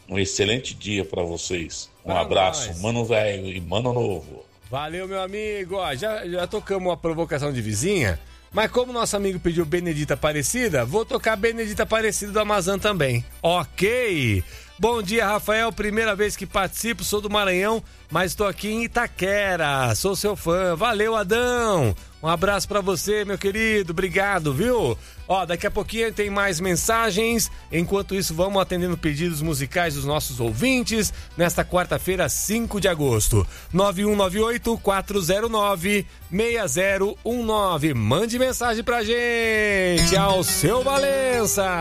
Um excelente dia para vocês. Um Pra abraço, nós. mano velho e mano novo. Valeu, meu amigo. Ó, já tocamos uma provocação de vizinha, mas como nosso amigo pediu Benedita Aparecida, vou tocar Benedita Aparecida do Amazon também. Ok. Bom dia, Rafael. Primeira vez que participo, sou do Maranhão, mas estou aqui em Itaquera. Sou seu fã. Valeu, Adão. Um abraço pra você, meu querido. Obrigado, viu? Ó, daqui a pouquinho tem mais mensagens. Enquanto isso, vamos atendendo pedidos musicais dos nossos ouvintes nesta quarta-feira, 5 de agosto. 9198-409-6019. Mande mensagem pra gente. Ao seu Valença.